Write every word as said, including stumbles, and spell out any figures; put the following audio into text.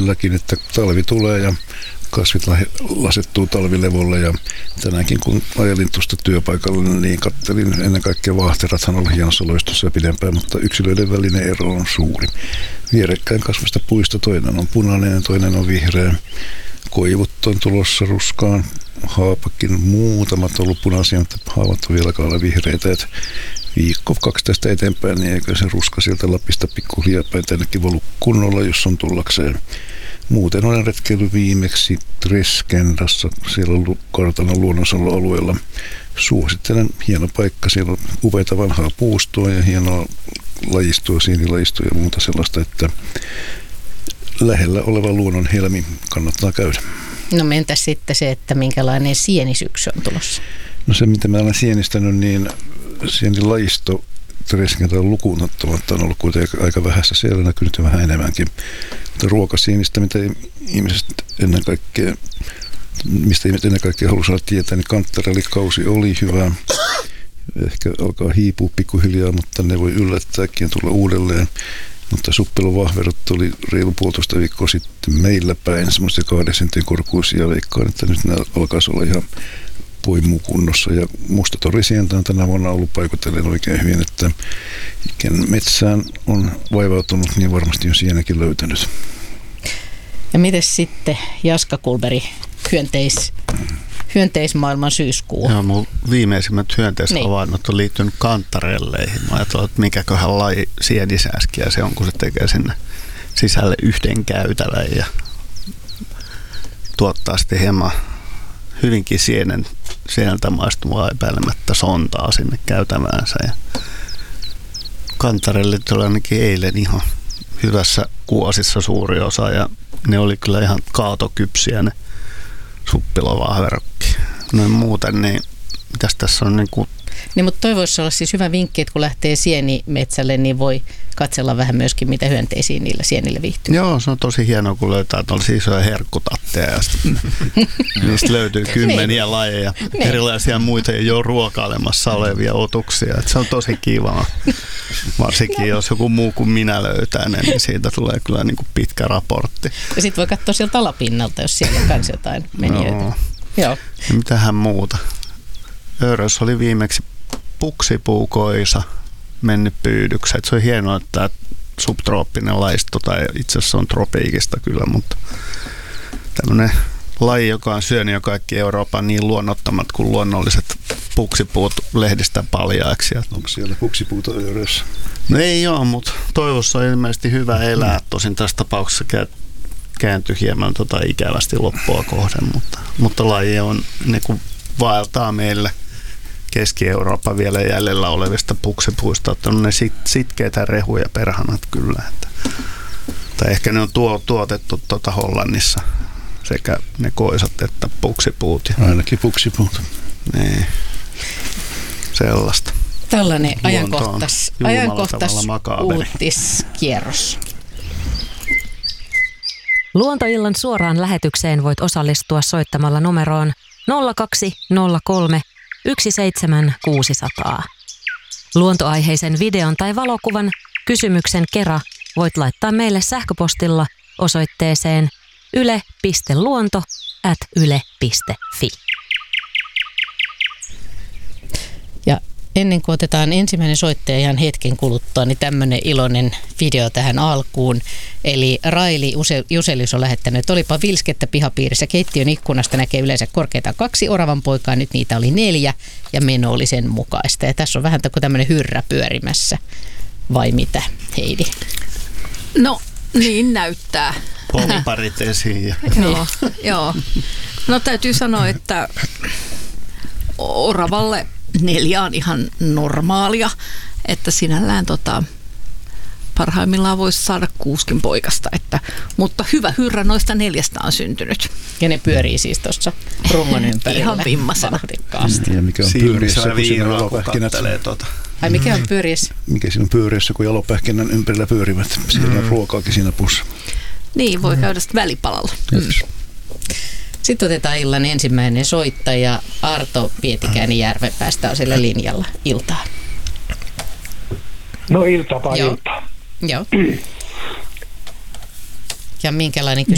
kylläkin, että talvi tulee ja kasvit lasettuu talvilevolle ja tänäänkin kun ajelin tuosta työpaikalle, niin kattelin ennen kaikkea vaahterathan oli hienossa loistossa ja pidempään, mutta yksilöiden välinen ero on suuri. Vierekkäin kasvista puista toinen on punainen ja toinen on vihreä. Koivut on tulossa ruskaan, haapakin muutamat on ollut punaisia, mutta haavat on vieläkään ole vihreitä. Et viikko kaksi tästä eteenpäin, niin eikö se ruska sieltä Lapista pikkuhiljaa päin tännekin voi kunnolla, jos on tullakseen. Muuten olen retkeillyt viimeksi Treskendassa, siellä on kartanon luonnonsuojelualueella. Suosittelen, hieno paikka, siellä on upeita vanhaa puustoa ja hienoa lajistoa, sienilajistoa ja muuta sellaista, että lähellä oleva luonnon helmi kannattaa käydä. No mentäs sitten se, että minkälainen sienisyksy on tulossa? No se, mitä mä olen sienistänyt, niin sienilajisto Treskendalla lukuun ottamatta on ollut kuitenkin aika vähässä, siellä näkynyt vähän enemmänkin. Mutta ruokasienistä, mitä ihmiset ennen kaikkea, mistä ihmiset ennen kaikkea halusivat tietää, niin kanttarellikausi oli hyvä. Ehkä alkaa hiipua pikkuhiljaa, mutta ne voi yllättääkin ja tulla uudelleen. Mutta suppelon vahverot oli reilu puolitoista viikkoa sitten meillä päin, semmoisia kahden sentin korkuisia, veikkaan, että nyt nämä alkaisi olla ihan poimukunnossa. Ja mustatorisientä on tänä vuonna ollut paikotellen oikein hyvin, että ken metsään on vaivautunut, niin varmasti on sienäkin löytänyt. Ja miten sitten Jaska Kulberi, hyönteis, hyönteismaailman syyskuu? Joo, mun viimeisimmät hyönteishavainnot niin on liittynyt kantarelleihin. Mä ajattelin, että mikäköhän laji sienisäskiä se on, kun se tekee sinne sisälle yhden käytävän ja tuottaa sitten hieman hyvinkin sienen, sieneltä maistuvaa epäilemättä sontaa sinne käytäväänsä. Ja kantarellit oli ainakin eilen ihan hyvässä kuosissa suuri osa ja ne oli kyllä ihan kaatokypsiä ne suppilovahverokki. Noin muuten, niin mitäs tässä on niin kuin... Niin, mutta toi voisi olla siis hyvä vinkki, että kun lähtee sienimetsälle, niin voi katsella vähän myöskin, mitä hyönteisiä niillä sienillä viihtyy. Joo, se on tosi hienoa, kun löytää tuollaisia isoja herkkutatteja ja niistä löytyy kymmeniä lajeja, erilaisia muita jo ruokailemassa olevia otuksia. Et se on tosi kiva. Varsinkin no. jos joku muu kuin minä löytää ne, niin siitä tulee kyllä niin kuin pitkä raportti. Ja sitten voi katsoa sieltä alapinnalta, jos siellä on myös jotain menijöitä. No. Joo. Ja mitähän muuta? Örös oli viimeksi puksipuukoisa mennyt pyydykseen. Se on hienoa, että tämä subtrooppinen lajisto, tai itse asiassa on tropiikista kyllä, mutta tämmöinen laji, joka on syönyt jo kaikki Euroopan niin luonnottomat kuin luonnolliset puksipuut lehdistä paljaaksi. Onko siellä puksipuuta Örössä? No ei ole, mutta toivossa on ilmeisesti hyvä elää. Tosin tässä tapauksessa kääntyi hieman tota ikävästi loppua kohden, mutta, mutta laji on niin kuin vaeltaa meillä Keski-Euroopan vielä jäljellä olevista puksipuista, että on ne sit, sitkeitä rehuja perhanat kyllä. Että, tai ehkä ne on tuo, tuotettu tuota Hollannissa, sekä ne koisat että puksipuut. Ainakin puksipuut. Niin, sellaista. Tällainen ajankohtais, ajankohtais uutiskierros. Luontoillan suoraan lähetykseen voit osallistua soittamalla numeroon nolla kaksi nolla kolme yksi seitsemän kuusi nolla nolla. Luontoaiheisen videon tai valokuvan kysymyksen kera voit laittaa meille sähköpostilla osoitteeseen yle piste luonto ät yle piste fi. Ja ennen kuin otetaan ensimmäinen soittaja ihan hetken kuluttua, niin tämmöinen iloinen video tähän alkuun. Eli Raili Juselius on lähettänyt, että olipa vilskettä pihapiirissä. Keittiön ikkunasta näkee yleensä korkeintaan kaksi oravan poikaa, nyt niitä oli neljä ja meno oli sen mukaista. Ja tässä on vähän kuin tämmöinen hyrrä pyörimässä. Vai mitä, Heidi? No niin näyttää. Poliparit esiin. Joo, joo. No täytyy sanoa, että oravalle neljä on ihan normaalia, että sinällään tota, parhaimmillaan voisi saada kuuskin poikasta, että, mutta hyvä hyrrä noista neljästä on syntynyt. Ja ne pyörii siis tuossa rungon ympärillä. Ihan vimmasena. Ja mikä on pyöriessä, kun siinä on jalopähkinät. Tuota. Ai mikä on pyöriessä? Mikä siinä on pyöriessä, kun jalopähkinän ympärillä pyörivät. Siellä on mm. ruokaakin siinä pussa. Niin, voi käydä sitten välipalalla. Mm. Sitten otetaan illan ensimmäinen soittaja Arto Pietikäinen Järvenpäästä on siellä linjalla. Iltaa. No iltapa Joo. iltaa. Joo. Ja minkälainen kysymys